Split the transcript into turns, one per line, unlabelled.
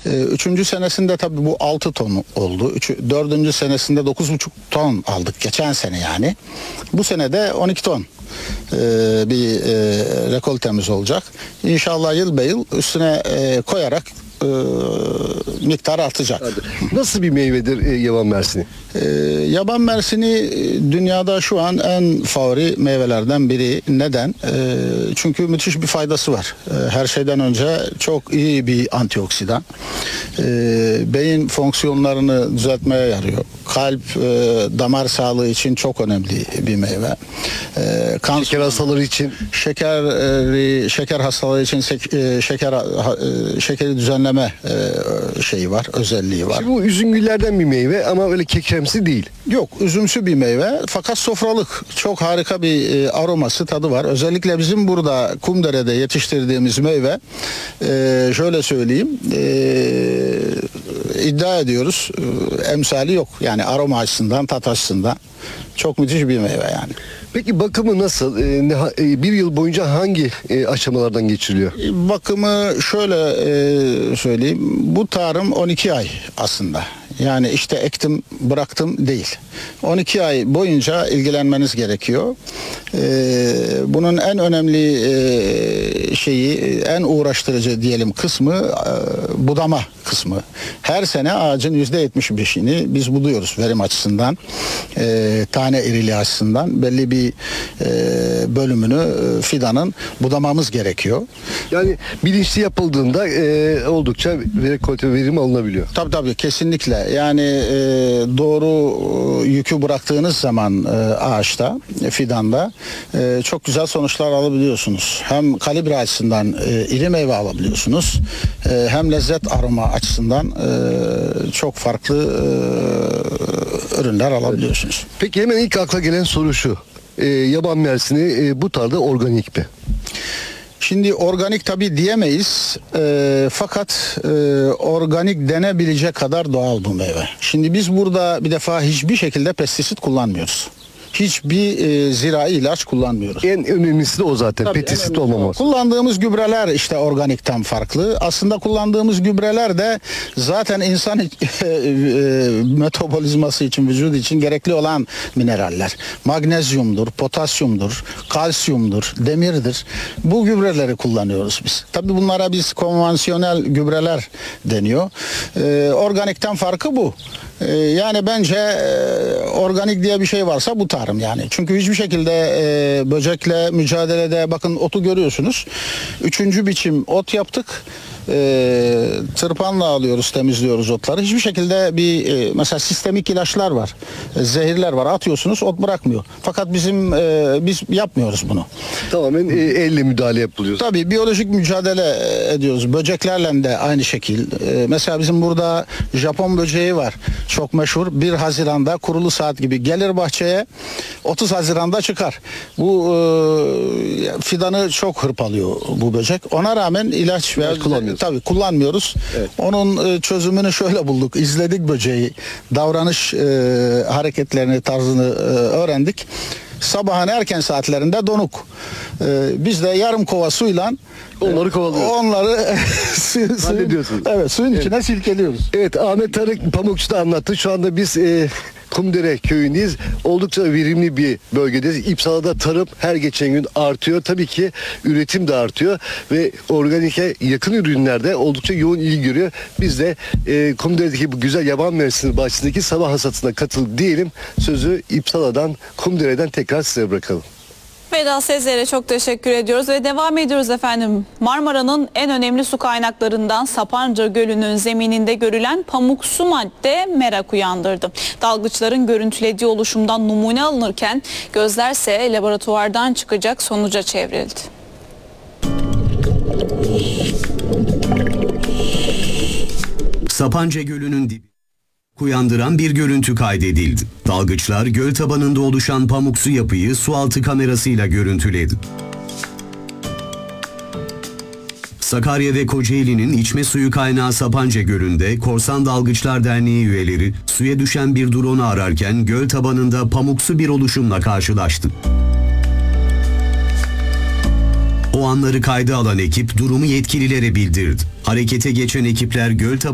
Üçüncü senesinde tabii bu 6 ton oldu. Dördüncü senesinde 9,5 ton aldık geçen sene yani. Bu sene de 12 ton bir rekoltemiz olacak. İnşallah yıl be yıl üstüne koyarak miktar artacak.
Nasıl bir meyvedir yaban mersini?
Yaban mersini dünyada şu an en favori meyvelerden biri. Neden? Çünkü müthiş bir faydası var. Her şeyden önce çok iyi bir antioksidan. Beyin fonksiyonlarını düzeltmeye yarıyor. Kalp, damar sağlığı için çok önemli bir meyve.
Şeker hastaları için.
Şeker hastalığı için şekeri düzenleme şeyi var, özelliği var.
Şimdi bu üzümgüllerden bir meyve ama öyle kekremsi değil.
Yok, üzümsü bir meyve fakat sofralık. Çok harika bir aroması, tadı var. Özellikle bizim burada Kumdere'de yetiştirdiğimiz meyve, şöyle söyleyeyim, iddia ediyoruz, emsali yok. Yani aroma açısından, tat açısından çok müthiş bir meyve yani.
Peki bakımı nasıl? Bir yıl boyunca hangi aşamalardan geçiriliyor?
Bakımı şöyle söyleyeyim. Bu tarım 12 ay aslında. Yani işte ektim bıraktım değil. 12 ay boyunca ilgilenmeniz gerekiyor. Bunun en önemli şeyi, en uğraştırıcı diyelim kısmı budama kısmı. Her sene ağacın %75'ini biz buduyoruz verim açısından. Tane iriliği açısından belli bir bölümünü fidanın budamamız gerekiyor.
Yani bilinçli yapıldığında oldukça rekolte verim alınabiliyor.
Tabii kesinlikle. Yani doğru yükü bıraktığınız zaman ağaçta, fidanda çok güzel sonuçlar alabiliyorsunuz. Hem kalibre açısından iri meyve alabiliyorsunuz. Hem lezzet aroma açısından çok farklı ürünler alabiliyorsunuz.
Peki hemen ilk akla gelen soru şu. Yaban mersini bu tarzda organik mi?
Şimdi organik tabii diyemeyiz, fakat organik denebilecek kadar doğal bu meyve. Şimdi biz burada bir defa hiçbir şekilde pestisit kullanmıyoruz. Hiçbir zirai ilaç kullanmıyoruz.
En önemlisi de o zaten, pestisit olmaması.
Kullandığımız gübreler işte organikten farklı. Aslında kullandığımız gübreler de zaten insan metabolizması için, vücudu için gerekli olan mineraller. Magnezyumdur, potasyumdur, kalsiyumdur, demirdir. Bu gübreleri kullanıyoruz biz. Tabii bunlara biz konvansiyonel gübreler deniyor. Organikten farkı bu. Yani bence organik diye bir şey varsa bu tarım yani. Çünkü hiçbir şekilde böcekle mücadelede, bakın otu görüyorsunuz. 3. biçim ot yaptık. Tırpanla alıyoruz, temizliyoruz otları. Hiçbir şekilde bir mesela sistemik ilaçlar var. Zehirler var. Atıyorsunuz, ot bırakmıyor. Fakat biz yapmıyoruz bunu.
Tamamen elle müdahale yapılıyor.
Tabii biyolojik mücadele ediyoruz. Böceklerle de aynı şekil. Mesela bizim burada Japon böceği var. Çok meşhur. 1 Haziran'da kurulu saat gibi gelir bahçeye. 30 Haziran'da çıkar. Bu fidanı çok hırpalıyor bu böcek. Ona rağmen ilaç veya tabii kullanmıyoruz. Evet. Onun çözümünü şöyle bulduk. İzledik böceği. Davranış hareketlerini, tarzını öğrendik. Sabahın erken saatlerinde donuk. Biz de yarım kova suyla
onları kovalıyoruz.
Onları suyun
evet.
içine silkeliyoruz.
Evet, Ahmet Tarık Pamukçu da anlattı. Şu anda biz Kumdere köyündeyiz. Oldukça verimli bir bölgedeyiz. İpsala'da tarım her geçen gün artıyor. Tabii ki üretim de artıyor ve organike yakın ürünlerde oldukça yoğun ilgi görüyor. Biz de Kumdere'deki bu güzel yaban mersini bahçesindeki sabah hasatına katıldık diyelim. Sözü İpsala'dan, Kumdere'den tekrar size bırakalım.
Vedat Sezer'e çok teşekkür ediyoruz ve devam ediyoruz efendim. Marmara'nın en önemli su kaynaklarından Sapanca Gölü'nün zemininde görülen pamuksu madde merak uyandırdı. Dalgıçların görüntülediği oluşumdan numune alınırken gözlerse laboratuvardan çıkacak sonuca çevrildi.
Sapanca Gölü'nün dibi uyandıran bir görüntü kaydedildi. Dalgıçlar göl tabanında oluşan pamuksu yapıyı sualtı kamerasıyla görüntüledi. Sakarya ve Kocaeli'nin içme suyu kaynağı Sapanca Gölü'nde Korsan Dalgıçlar Derneği üyeleri suya düşen bir drone'u ararken göl tabanında pamuksu bir oluşumla karşılaştı. O anları kayda alan ekip durumu yetkililere bildirdi. Harekete geçen ekipler göl tabanında